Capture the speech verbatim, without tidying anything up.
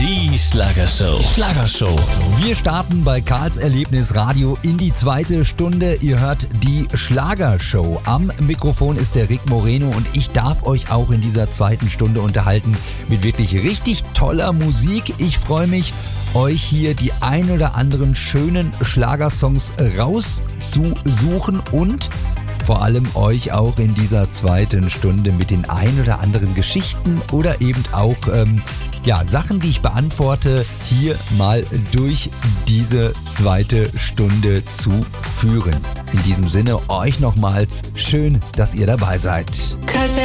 Die Schlagershow. Schlagershow. Wir starten bei Karls Erlebnis Radio in die zweite Stunde. Ihr hört die Schlagershow. Am Mikrofon ist der Rick Moreno und ich darf euch auch in dieser zweiten Stunde unterhalten mit wirklich richtig toller Musik. Ich freue mich, euch hier die ein oder anderen schönen Schlagersongs rauszusuchen und vor allem euch auch in dieser zweiten Stunde mit den ein oder anderen Geschichten oder eben auch ähm, ja, Sachen, die ich beantworte, hier mal durch diese zweite Stunde zu führen. In diesem Sinne euch nochmals schön, dass ihr dabei seid.